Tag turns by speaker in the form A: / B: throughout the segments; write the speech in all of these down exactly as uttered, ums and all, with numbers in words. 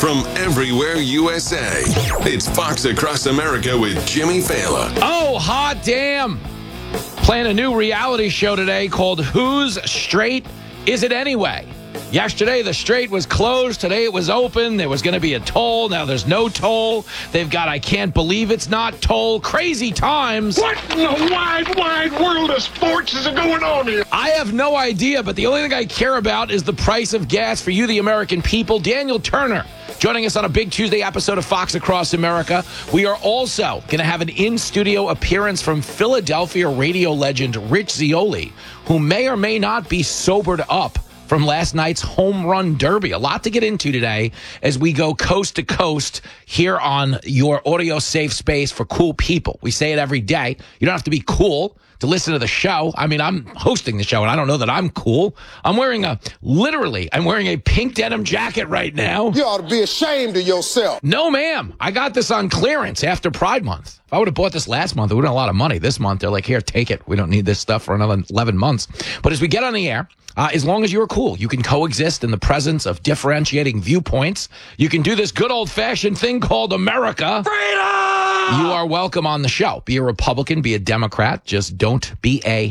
A: from everywhere U S A. It's Fox Across America with Jimmy Fallon.
B: Oh, hot damn. Playing a new reality show today called Whose Straight Is It Anyway? Yesterday, the straight was closed. Today, it was open. There was going to be a toll. Now there's no toll. They've got I Can't Believe It's Not toll. Crazy times.
C: What in the wide, wide world of sports is going on here?
B: I have no idea, but the only thing I care about is the price of gas for you, the American people. Daniel Turner joining us on a big Tuesday episode of Fox Across America. We are also going to have an in-studio appearance from Philadelphia radio legend Rich Zeoli, who may or may not be sobered up from last night's home run derby. A lot to get into today as we go coast to coast here on your audio safe space for cool people. We say it every day. You don't have to be cool to listen to the show. I mean, I'm hosting the show, and I don't know that I'm cool. I'm wearing a, literally, I'm wearing a pink denim jacket right now.
D: You ought to be ashamed of yourself.
B: No, ma'am. I got this on clearance after Pride Month. If I would have bought this last month, it would have been a lot of money. This month, they're like, here, take it. We don't need this stuff for another eleven months. But as we get on the air, Uh, as long as you're cool, you can coexist in the presence of differentiating viewpoints. You can do this good old-fashioned thing called America. Freedom! You are welcome on the show. Be a Republican, be a Democrat. Just don't be a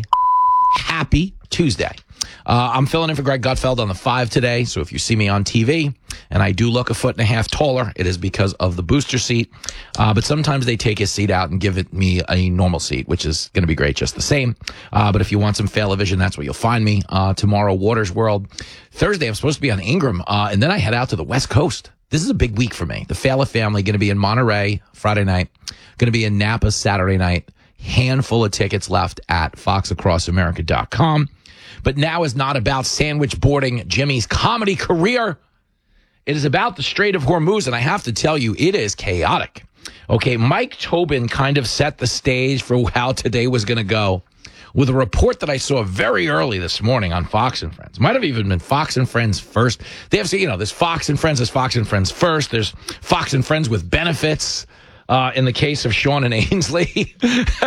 B: happy Tuesday. Uh, I'm filling in for Greg Gutfeld on the five today, so if you see me on T V and I do look a foot and a half taller, it is because of the booster seat. Uh, but sometimes they take his seat out and give it me a normal seat, which is going to be great just the same. Uh, but if you want some Failavision, that's where you'll find me. Uh, tomorrow, Waters World. Thursday, I'm supposed to be on Ingram, uh, and then I head out to the West Coast. This is a big week for me. The Failer family going to be in Monterey Friday night, going to be in Napa Saturday night. Handful of tickets left at fox across america dot com. But now is not about sandwich boarding Jimmy's comedy career. It is about the Strait of Hormuz, and I have to tell you, it is chaotic. Okay, Mike Tobin kind of set the stage for how today was going to go with a report that I saw very early this morning on Fox and Friends. Might have even been Fox and Friends first. They have, you know, there's Fox and Friends, there's Fox and Friends first. There's Fox and Friends with benefits. Uh, in the case of Sean and Ainsley.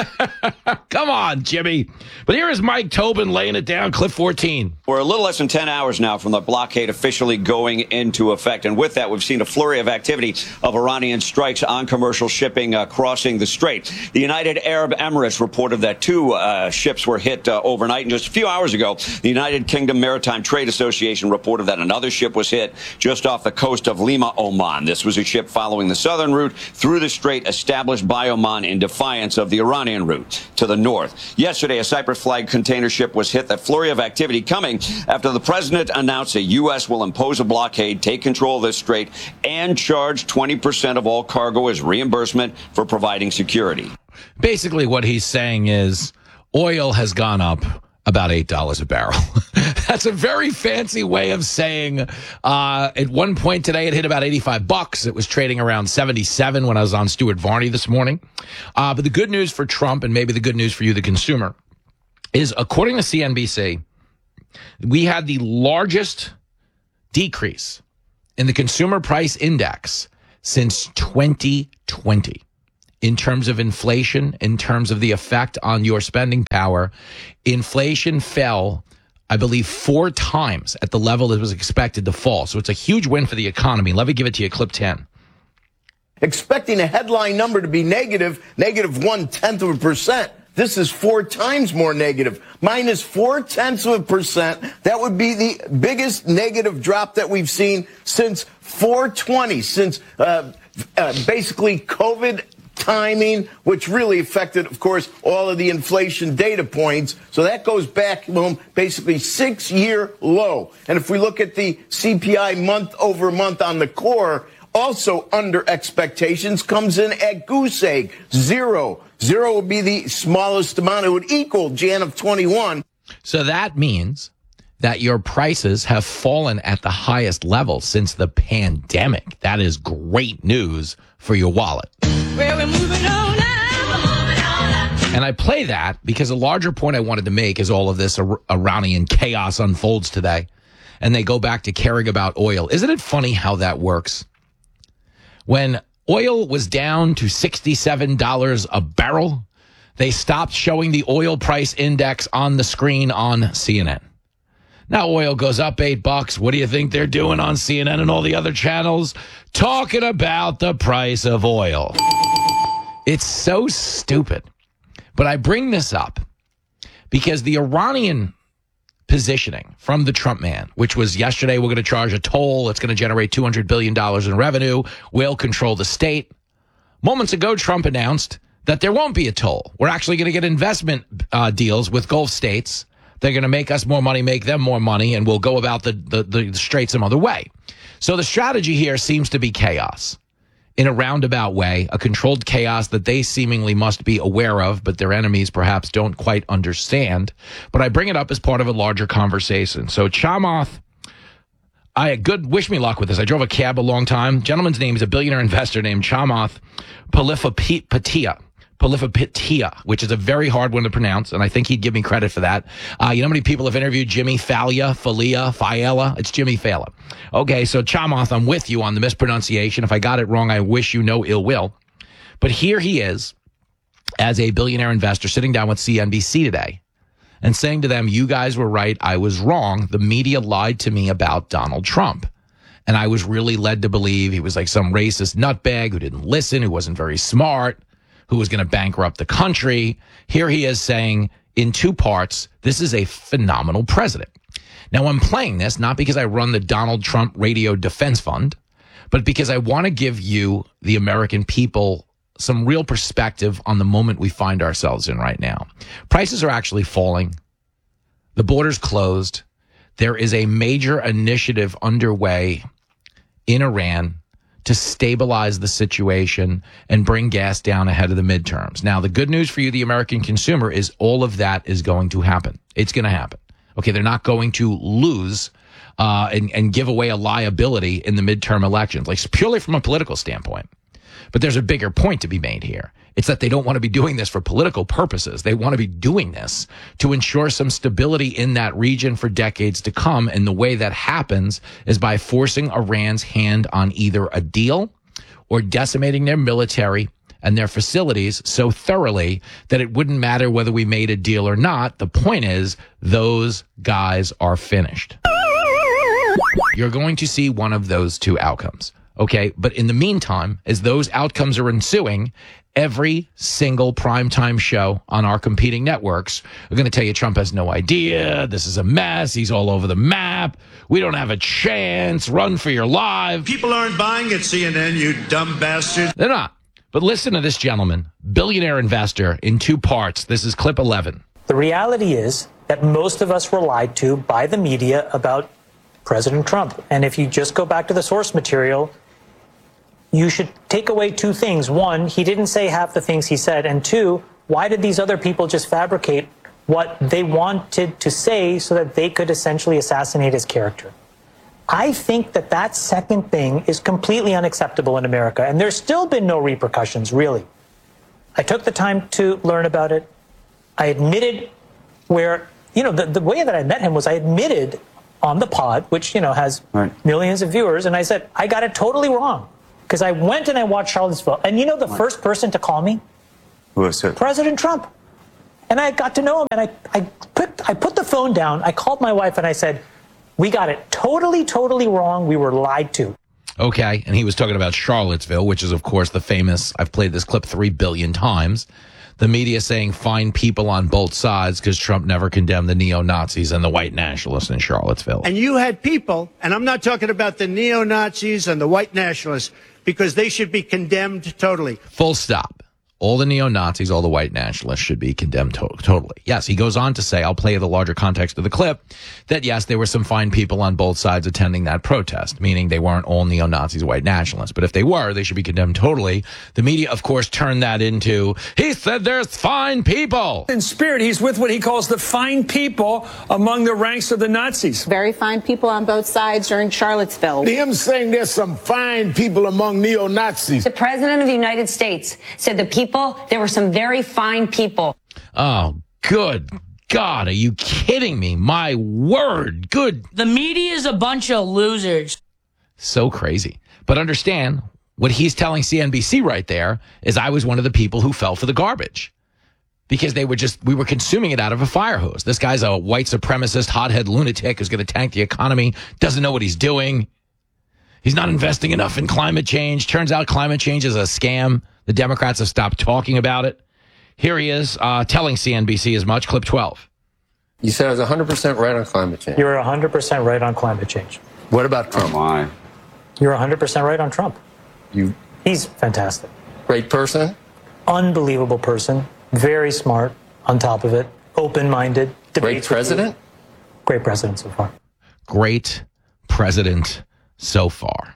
B: Come on, Jimmy. But here is Mike Tobin laying it down, clip fourteen.
E: We're a little less than ten hours now from the blockade officially going into effect. And with that, we've seen a flurry of activity of Iranian strikes on commercial shipping uh, crossing the strait. The United Arab Emirates reported that two uh, ships were hit uh, overnight. And just a few hours ago, the United Kingdom Maritime Trade Association reported that another ship was hit just off the coast of Lima, Oman. This was a ship following the southern route through the strait established by Oman in defiance of the Iranian route to the north. Yesterday, a Cyprus flagged container ship was hit. That flurry of activity coming after the president announced the U S will impose a blockade, take control of this strait, and charge twenty percent of all cargo as reimbursement for providing security.
B: Basically, what he's saying is oil has gone up about eight dollars a barrel. That's a very fancy way of saying uh, at one point today it hit about eighty-five bucks. It was trading around seventy-seven when I was on Stuart Varney this morning. Uh, but the good news for Trump, and maybe the good news for you, the consumer, is according to C N B C, we had the largest decrease in the consumer price index since twenty twenty. In terms of inflation, in terms of the effect on your spending power, inflation fell, I believe, four times at the level that was expected to fall. So it's a huge win for the economy. Let me give it to you, clip ten.
F: Expecting a headline number to be negative, negative one-tenth of a percent. This is four times more negative, minus four-tenths of a percent. That would be the biggest negative drop that we've seen since four twenty, since uh, uh, basically COVID timing, which really affected, of course, all of the inflation data points. So that goes back, well, basically six-year low. And if we look at the C P I month over month on the core, also under expectations, comes in at goose egg, zero. Zero would be the smallest amount. It would equal Jan of twenty-one.
B: So that means that your prices have fallen at the highest level since the pandemic. That is great news for your wallet.
G: Well, we're moving on now.
B: And I play that because a larger point I wanted to make is all of this Ar- Iranian chaos unfolds today. And they go back to caring about oil. Isn't it funny how that works? When oil was down to sixty-seven dollars a barrel, they stopped showing the oil price index on the screen on C N N. Now oil goes up eight bucks. What do you think they're doing on C N N and all the other channels? Talking about the price of oil. It's so stupid. But I bring this up because the Iranian positioning from the Trump man, which was yesterday, we're going to charge a toll. It's going to generate two hundred billion dollars in revenue. We'll control the state. Moments ago, Trump announced that there won't be a toll. We're actually going to get investment uh, deals with Gulf states. They're going to make us more money, make them more money, and we'll go about the, the, the strait some other way. So the strategy here seems to be chaos. In a roundabout way, a controlled chaos that they seemingly must be aware of, but their enemies perhaps don't quite understand. But I bring it up as part of a larger conversation. So Chamath, I good wish me luck with this. I drove a cab a long time. Gentleman's name is a billionaire investor named Chamath Palihapitiya. Palihapitiya, which is a very hard one to pronounce, and I think he'd give me credit for that. Uh, you know how many people have interviewed Jimmy Failla, Falia, Fiala? It's Jimmy Fallon. Okay, so Chamath, I'm with you on the mispronunciation. If I got it wrong, I wish you no ill will. But here he is, as a billionaire investor, sitting down with C N B C today and saying to them, you guys were right, I was wrong. The media lied to me about Donald Trump. And I was really led to believe he was like some racist nutbag who didn't listen, who wasn't very smart, who was going to bankrupt the country. Here he is saying in two parts, this is a phenomenal president. Now, I'm playing this not because I run the Donald Trump Radio Defense Fund, but because I want to give you, the American people, some real perspective on the moment we find ourselves in right now. Prices are actually falling. The border's closed. There is a major initiative underway in Iran to stabilize the situation and bring gas down ahead of the midterms. Now, the good news for you, the American consumer, is all of that is going to happen. It's going to happen. Okay, they're not going to lose uh, and, and give away a liability in the midterm elections, like purely from a political standpoint. But there's a bigger point to be made here. It's that they don't want to be doing this for political purposes. They want to be doing this to ensure some stability in that region for decades to come. And the way that happens is by forcing Iran's hand on either a deal or decimating their military and their facilities so thoroughly that it wouldn't matter whether we made a deal or not. The point is, those guys are finished. You're going to see one of those two outcomes. Okay, but in the meantime, as those outcomes are ensuing, every single primetime show on our competing networks are going to tell you Trump has no idea, this is a mess, he's all over the map, we don't have a chance, run for your life.
H: People aren't buying at C N N, you dumb bastards.
B: They're not. But listen to this gentleman, billionaire investor, in two parts. This is clip eleven.
I: The reality is that most of us were lied to by the media about President Trump. And if you just go back to the source material, you should take away two things. One, he didn't say half the things he said. And two, why did these other people just fabricate what they wanted to say so that they could essentially assassinate his character? I think that that second thing is completely unacceptable in America. And there's still been no repercussions, really. I took the time to learn about it. I admitted where, you know, the, the way that I met him was I admitted on the pod, which, you know, has right. millions of viewers. And I said, I got it totally wrong. Because I went and I watched Charlottesville. And you know the what? first person to call me?
J: Who was it?
I: President Trump. And I got to know him. And I, I, put, I put the phone down. I called my wife and I said, we got it totally, totally wrong. We were lied to.
B: Okay. And he was talking about Charlottesville, which is, of course, the famous, I've played this clip three billion times. The media saying find people on both sides because Trump never condemned the neo-Nazis and the white nationalists in Charlottesville.
H: And you had people, and I'm not talking about the neo-Nazis and the white nationalists, because they should be condemned totally.
B: Full stop. All the neo-Nazis, all the white nationalists should be condemned to- totally. Yes, he goes on to say, I'll play the larger context of the clip, that yes, there were some fine people on both sides attending that protest, meaning they weren't all neo-Nazis, white nationalists. But if they were, they should be condemned totally. The media, of course, turned that into, he said there's fine people.
K: In spirit, he's with what he calls the fine people among the ranks of the Nazis.
L: Very fine people on both sides during Charlottesville.
D: Him saying there's some fine people among neo-Nazis.
M: The president of the United States said the people there were some very fine people.
B: Oh, good God. Are you kidding me? My word. Good.
N: The media is a bunch of losers.
B: So crazy. But understand, what he's telling C N B C right there is I was one of the people who fell for the garbage. because they were just, we were consuming it out of a fire hose. This guy's a white supremacist, hothead lunatic who's going to tank the economy, doesn't know what he's doing. He's not investing enough in climate change. Turns out climate change is a scam. The Democrats have stopped talking about it. Here he is uh, telling C N B C as much. Clip twelve.
J: You said I was one hundred percent right on climate change.
I: You're one hundred percent right on climate change.
J: What about Trump?
E: Oh, my.
I: You're one hundred percent right on Trump.
J: You
I: He's fantastic.
J: Great person?
I: Unbelievable person. Very smart, on top of it. Open-minded.
J: Great president?
I: Great president so far.
B: Great president so far.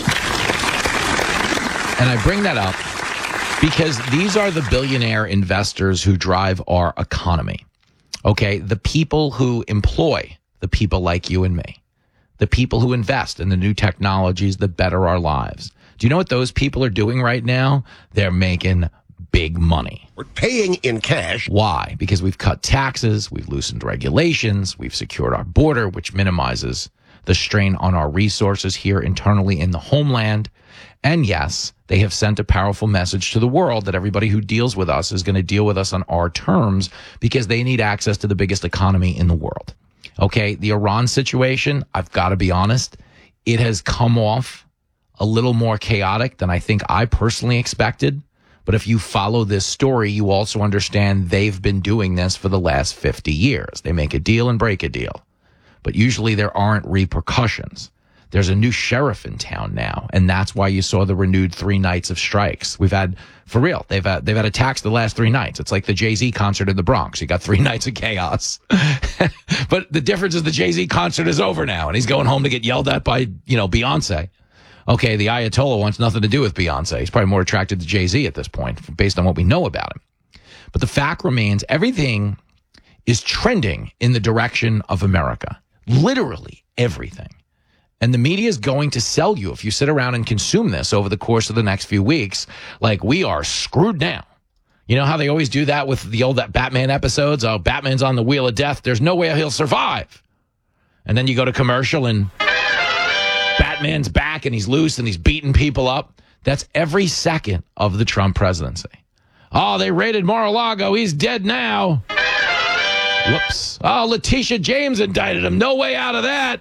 B: And I bring that up because these are the billionaire investors who drive our economy. Okay, the people who employ the people like you and me. The people who invest in the new technologies that better our lives. Do you know what those people are doing right now? They're making big money.
O: We're paying in cash.
B: Why? Because we've cut taxes, we've loosened regulations, we've secured our border, which minimizes the strain on our resources here internally in the homeland. And yes, they have sent a powerful message to the world that everybody who deals with us is going to deal with us on our terms because they need access to the biggest economy in the world. Okay, the Iran situation, I've got to be honest, it has come off a little more chaotic than I think I personally expected. But if you follow this story, you also understand they've been doing this for the last fifty years. They make a deal and break a deal. But usually there aren't repercussions. There's a new sheriff in town now, and that's why you saw the renewed three nights of strikes. We've had, for real, they've had, they've had attacks the last three nights. It's like the Jay-Z concert in the Bronx. You got three nights of chaos. But the difference is the Jay-Z concert is over now, and he's going home to get yelled at by, you know, Beyonce. Okay, the Ayatollah wants nothing to do with Beyonce. He's probably more attracted to Jay-Z at this point, based on what we know about him. But the fact remains, everything is trending in the direction of America. Literally everything. And the media is going to sell you, if you sit around and consume this over the course of the next few weeks, like we are screwed now. You know how they always do that with the old that Batman episodes? Oh, Batman's on the wheel of death. There's no way he'll survive. And then you go to commercial and Batman's back and he's loose and he's beating people up. That's every second of the Trump presidency. Oh, they raided Mar-a-Lago. He's dead now. Whoops. Oh, Letitia James indicted him. No way out of that.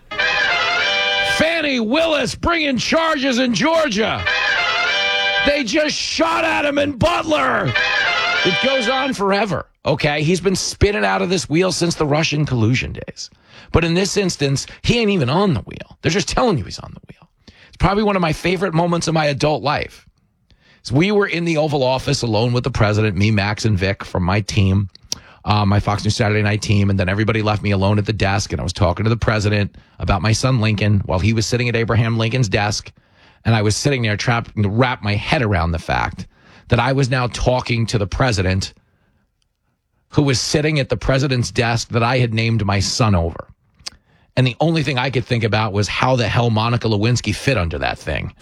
B: Fannie Willis bringing charges in Georgia. They just shot at him in Butler. It goes on forever, okay? He's been spinning out of this wheel since the Russian collusion days. But in this instance, he ain't even on the wheel. They're just telling you he's on the wheel. It's probably one of my favorite moments of my adult life. So we were in the Oval Office alone with the president, me, Max, and Vic from my team. Uh, my Fox News Saturday Night team, and then everybody left me alone at the desk, and I was talking to the president about my son Lincoln while he was sitting at Abraham Lincoln's desk, and I was sitting there trapped to wrap my head around the fact that I was now talking to the president who was sitting at the president's desk that I had named my son over. And the only thing I could think about was how the hell Monica Lewinsky fit under that thing.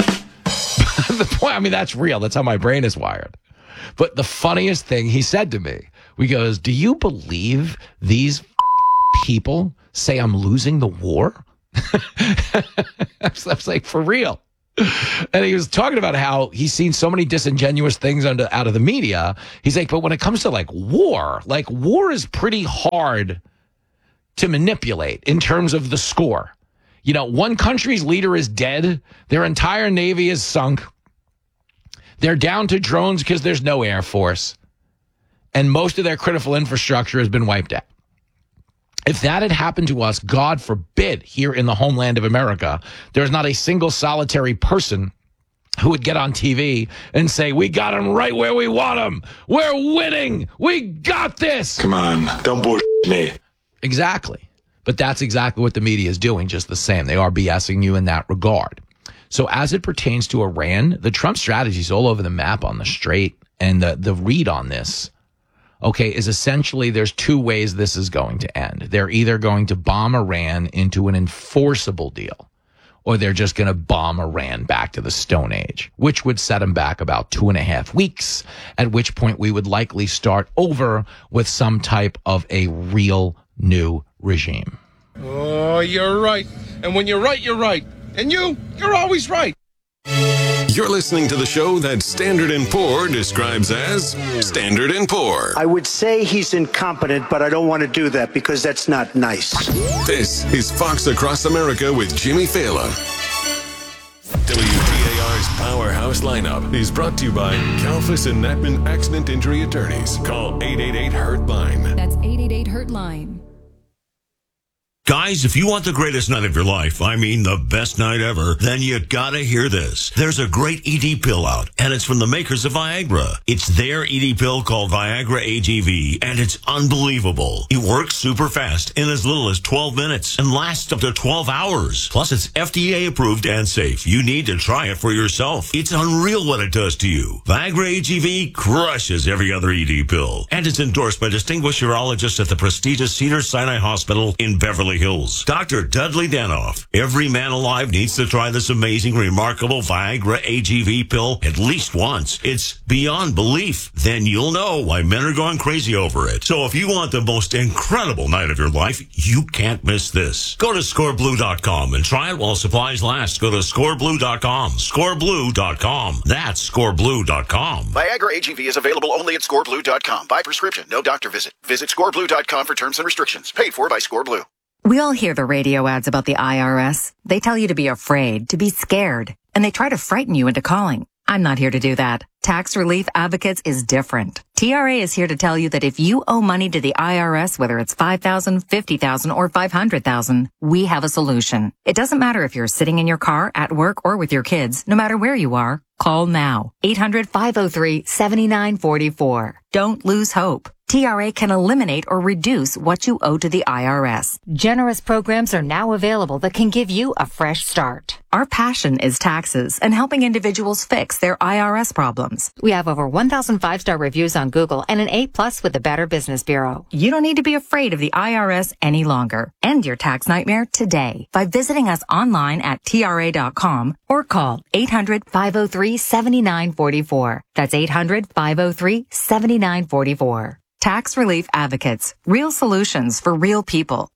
B: The point, I mean, that's real. That's how my brain is wired. But the funniest thing he said to me, he goes, do you believe these people say I'm losing the war? I was like, for real. And he was talking about how he's seen so many disingenuous things under, out of the media. He's like, but when it comes to like war, like war is pretty hard to manipulate in terms of the score. You know, one country's leader is dead. Their entire navy is sunk. They're down to drones because there's no Air Force. And most of their critical infrastructure has been wiped out. If that had happened to us, God forbid, here in the homeland of America, there's not a single solitary person who would get on T V and say, we got them right where we want them. We're winning. We got this.
C: Come on, don't bullshit me.
B: Exactly. But that's exactly what the media is doing, just the same. They are BSing you in that regard. So as it pertains to Iran, the Trump strategy is all over the map on the straight. And the, the read on this, okay, is essentially there's two ways this is going to end. They're either going to bomb Iran into an enforceable deal, or they're just going to bomb Iran back to the Stone Age, which would set them back about two and a half weeks, at which point we would likely start over with some type of a real new regime.
O: Oh, you're right. And when you're right, you're right. And you, you're always right.
A: You're listening to the show that Standard and Poor describes as Standard and Poor.
H: I would say he's incompetent, but I don't want to do that because that's not nice.
A: This is Fox Across America with Jimmy Fallon. W T A R's Powerhouse Lineup is brought to you by Kalfas and Natman Accident Injury Attorneys. Call eight eight eight, hurt line.
O: That's eight eight eight, hurt line.
P: Guys, if you want the greatest night of your life, I mean the best night ever, then you gotta hear this. There's a great E D pill out, and it's from the makers of Viagra. It's their E D pill called Viagra A G V, and it's unbelievable. It works super fast in as little as twelve minutes and lasts up to twelve hours. Plus, it's F D A approved and safe. You need to try it for yourself. It's unreal what it does to you. Viagra A G V crushes every other E D pill, and it's endorsed by distinguished urologists at the prestigious Cedars-Sinai Hospital in Beverly Hills. Doctor Dudley Danoff. Every man alive needs to try this amazing, remarkable Viagra A G V pill at least once. It's beyond belief. Then you'll know why men are going crazy over it. So if you want the most incredible night of your life, you can't miss this. Go to score blue dot com and try it while supplies last. Go to score blue dot com. score blue dot com. That's score blue dot com.
Q: Viagra A G V is available only at score blue dot com. By prescription, no doctor visit. Visit score blue dot com for terms and restrictions. Paid for by ScoreBlue.
R: We all hear the radio ads about the I R S. They tell you to be afraid, to be scared, and they try to frighten you into calling. I'm not here to do that. Tax Relief Advocates is different. T R A is here to tell you that if you owe money to the I R S, whether it's five thousand dollars, fifty thousand dollars, or five hundred thousand dollars, we have a solution. It doesn't matter if you're sitting in your car, at work, or with your kids. No matter where you are, call now. eight hundred, five oh three, seven nine four four. Don't lose hope. T R A can eliminate or reduce what you owe to the I R S.
O: Generous programs are now available that can give you a fresh start.
R: Our passion is taxes and helping individuals fix their I R S problems.
O: We have over one thousand five-star reviews on Google and an A plus with the Better Business Bureau.
R: You don't need to be afraid of the I R S any longer. End your tax nightmare today by visiting us online at T R A dot com or call eight hundred, five oh three, seven nine four four. That's eight hundred, five oh three, seven nine four four. Tax Relief Advocates. Real solutions for real people.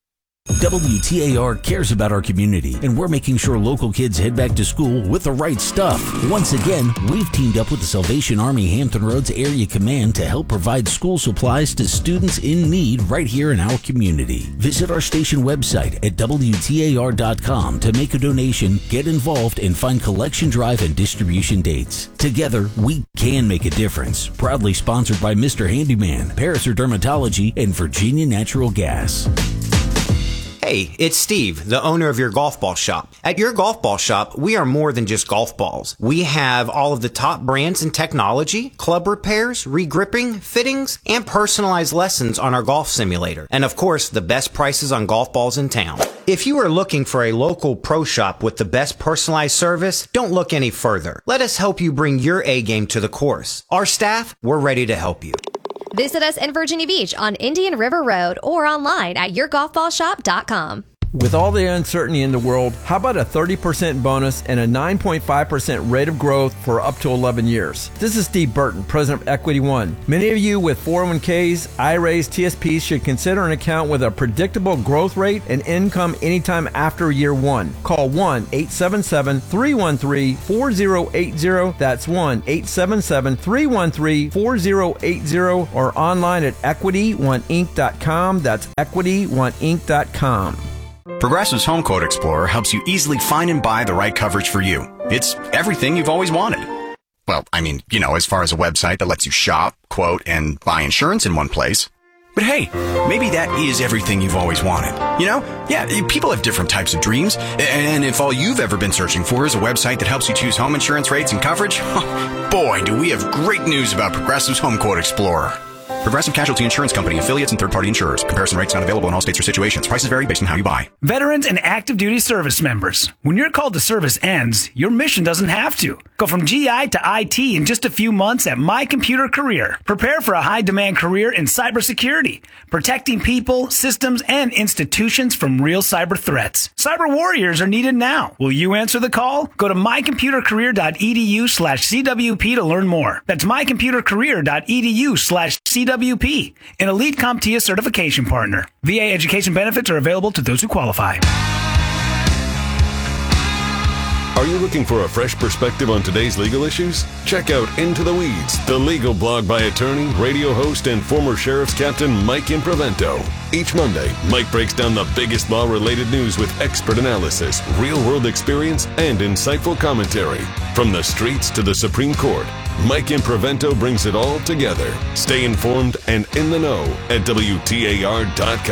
S: W T A R cares about our community, and we're making sure local kids head back to school with the right stuff. Once again, we've teamed up with the Salvation Army Hampton Roads Area Command to help provide school supplies to students in need right here in our community. Visit our station website at W T A R dot com to make a donation, get involved, and find collection drive and distribution dates. Together, we can make a difference. Proudly sponsored by Mister Handyman, Paraser Dermatology, and Virginia Natural Gas.
T: Hey, it's Steve, the owner of Your Golf Ball Shop. At Your Golf Ball Shop, we are more than just golf balls. We have all of the top brands in technology, club repairs, regripping, fittings, and personalized lessons on our golf simulator. And of course, the best prices on golf balls in town. If you are looking for a local pro shop with the best personalized service, don't look any further. Let us help you bring your A game to the course. Our staff, we're ready to help you.
U: Visit us in Virginia Beach on Indian River Road or online at your golf ball shop dot com.
V: With all the uncertainty in the world, how about a thirty percent bonus and a nine point five percent rate of growth for up to eleven years? This is Steve Burton, president of Equity One. Many of you with four oh one k's, I R As, T S Ps should consider an account with a predictable growth rate and income anytime after year one. Call one eight seven seven, three one three, four oh eight oh. That's one eight seven seven, three one three, four oh eight oh or online at equity one inc dot com. That's equity one inc dot com.
W: Progressive's Home Quote Explorer helps you easily find and buy the right coverage for you. It's everything you've always wanted. Well, I mean, you know, as far as a website that lets you shop, quote, and buy insurance in one place. But hey, maybe that is everything you've always wanted. You know, yeah, people have different types of dreams. And if all you've ever been searching for is a website that helps you choose home insurance rates and coverage, boy, do we have great news about Progressive's Home Quote Explorer. Progressive Casualty Insurance Company, affiliates, and third-party insurers. Comparison rates not available in all states or situations. Prices vary based on how you buy.
X: Veterans and active duty service members. When your call to service ends, your mission doesn't have to. Go from G I to I T in just a few months at My Computer Career. Prepare for a high-demand career in cybersecurity, protecting people, systems, and institutions from real cyber threats. Cyber warriors are needed now. Will you answer the call? Go to mycomputercareer.edu slash CWP to learn more. That's mycomputercareer.edu slash CWP. W P, an elite CompTIA certification partner. V A education benefits are available to those who qualify.
Y: Are
A: Are you looking for a fresh perspective on today's legal issues? Check out Into the Weeds, the legal blog by attorney, radio host, and former Sheriff's Captain Mike Imprevento. Each Monday, Mike breaks down the biggest law-related news with expert analysis, real-world experience, and insightful commentary. From the streets to the Supreme Court, Mike Imprevento brings it all together. Stay informed and in the know at W T A R dot com.